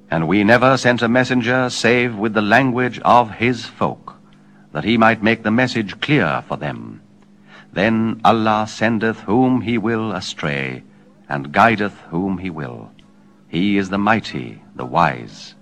And we never sent a messenger save with the language of his folk, that he might make the message clear for them. Then Allah sendeth whom he will astray, and guideth whom he will. He is the mighty, the wise.